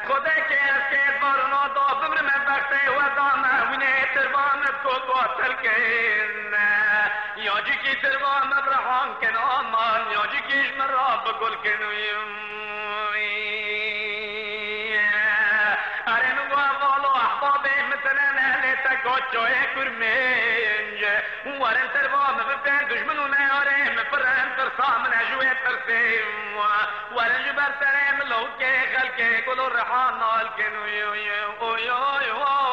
خدا که از که بارنا دا بمر من وقته و دامه وینه تربانت کو قاتل کن یاجی کی تربان برهان کن آمان یاجی کیش من را بگل کنویم ارن والو احباب مثلا اهل تقوچوه کرمنج ورن تربان بفتن دشمنو نیاره مفرن ترسا من اجوه ترسیم ورن جبر ترم لو که خلقه کلو رحان نال کنویم